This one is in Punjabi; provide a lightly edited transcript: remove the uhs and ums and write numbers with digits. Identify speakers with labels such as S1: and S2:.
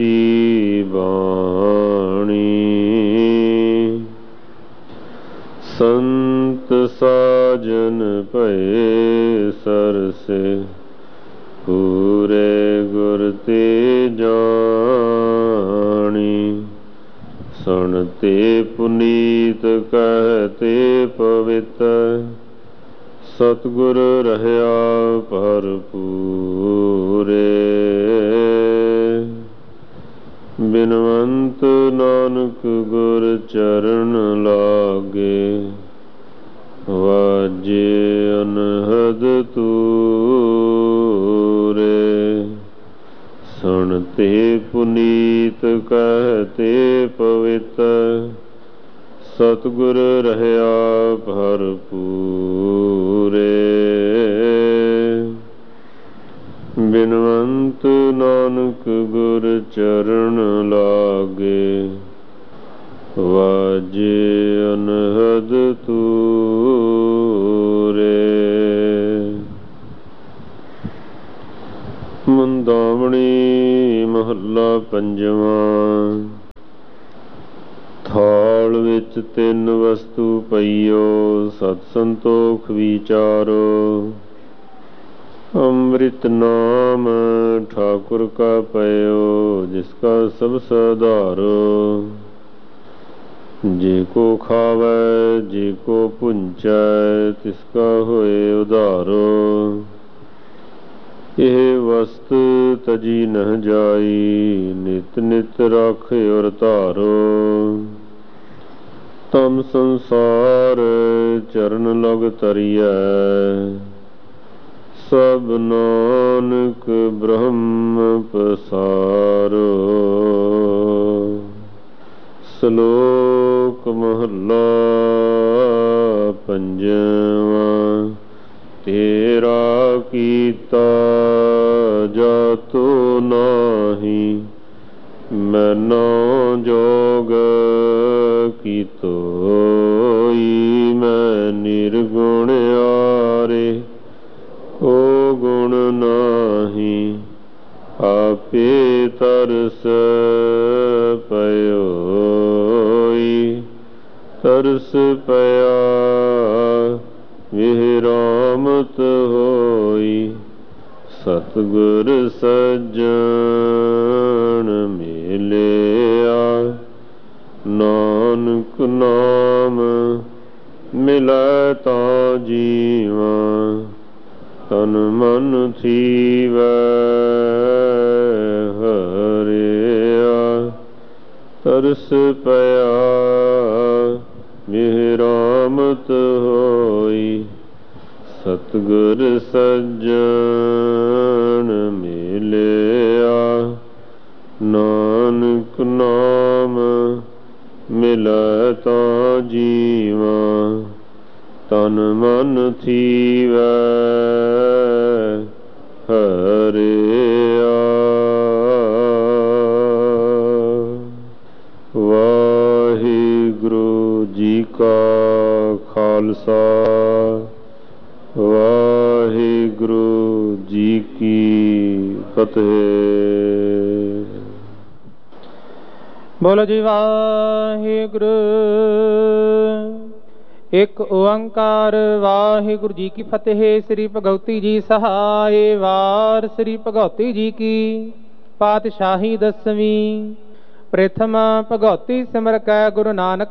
S1: ਸੱਚੀ ਬਾਣੀ। ਸੰਤ ਸਾਜਨ ਭਏ ਸਰਸੇ, ਪੂਰੇ ਗੁਰ ਤੇ ਜਾਣੀ। ਸੁਣਤੇ ਪੁਨੀਤ ਕਹਤੇ ਪਵਿੱਤ, ਸਤਿਗੁਰ ਰਹਿਆ ਭਰਪੂਰੇ। ਬਿਨਵੰਤ ਨਾਨਕ ਗੁਰ ਚਰਨ ਲਾਗੇ, ਵਾਜੇ ਅਨਹਦ ਤੂਰੇ। ਸੁਣਤੇ ਪੁਨੀਤ ਕਹਤੇ ਪਵਿੱਤ, ਸਤਿਗੁਰ ਰਹਿਆ ਭਰਪੂਰੇ। ਬਿਨਵੰਤ ਨਾਨਕ ਗੁਰ ਚਰਨ ਲਾਗੇ, ਵਾਜੇ ਅਨਹਦ ਤੂਰੇ। ਮੁੰਦਾਵਣੀ ਮਹੱਲਾ ਪੰਜਵਾਂ। ਥਾਲ ਵਿੱਚ ਤਿੰਨ ਵਸਤੂ ਪਈਓ, ਸਤ ਸੰਤੋਖ ਵਿਚਾਰੋ। ਅੰਮ੍ਰਿਤ ਨਾਮ ਠਾਕੁਰ ਕਾ ਪਇਓ, ਜਿਸਕਾ ਸਭ ਸਧਾਰੋ। ਜੇ ਕੋ ਖਾਵੈ ਜੇ ਕੋ ਪੁੰਚੈ, ਤਿਸਕਾ ਹੋਏ ਉਧਾਰੋ। ਇਹ ਵਸਤ ਤਜੀ ਨਹ ਜਾਈ, ਨਿਤ ਨਿਤ ਰਾਖੇ ਔਰ ਧਾਰੋ। ਤਮ ਸੰਸਾਰ ਚਰਨ ਲਗ ਤਰੀਐ, ਸਭ ਨਾਨਕ ਬ੍ਰਹਮ ਪਸਾਰੋ। ਸ਼ਲੋਕ ਮਹੱਲਾ ਪੰਜਵਾਂ। ਤੇਰਾ ਕੀਤਾ ਜਾਤੋ ਨਾਹੀ, ਮੈਨੋ ਜੋਗ ਕੀਤੋਈ। ਮੈਂ ਨਿਰਗੁਣ ਆਰੇ, ਓ ਗੁਣ ਨਾਹੀ। ਆਪੇ ਤਰਸ ਪਇਓਈ, ਤਰਸ ਪਿਆ ਵਿਹਰਾਮਤ ਹੋਈ। ਸਤਿਗੁਰ ਸੱਜਣ ਮਿਲਿਆ, ਨਾਨਕ ਨਾਮ ਮਿਲੈ ਤਾਂ ਜੀਵਾਂ। ਤਨ ਮਨ ਥੀਵੈ ਹਰਿਆ, ਤਰਸ ਪਿਆ ਵਿਹਰਾਮਤ ਹੋਈ। ਸਤਿਗੁਰ ਸੱਜਣ ਮਿਲਿਆ, ਨਾਨਕ ਨਾਮ ਮਿਲੈ ਤਾਂ ਜੀਵਾਂ। ਤਨ ਮਨ ਥੀਵੈ ਹਰਿਆ। ਵਾਹਿਗੁਰੂ ਜੀ ਕਾ ਖਾਲਸਾ, ਵਾਹਿਗੁਰੂ ਜੀ ਕੀ ਫਤਿਹ।
S2: ਬੋਲੋ ਜੀ ਵਾਹਿਗੁਰੂ। ਇੱਕ ਓੰਕਾਰ ਵਾਹਿਗੁਰੂ ਜੀ ਕੀ ਫਤਿਹ। ਸ੍ਰੀ ਭਗਵਤੀ ਜੀ ਸਹਾਏ। ਵਾਰ ਸ੍ਰੀ ਭਗਵਤੀ ਜੀ ਕੀ ਪਾਤਸ਼ਾਹੀ ਦਸਵੀਂ। ਪ੍ਰਥਮ ਭਗਵਤੀ ਸਿਮਰ ਕੈ ਗੁਰੂ ਨਾਨਕ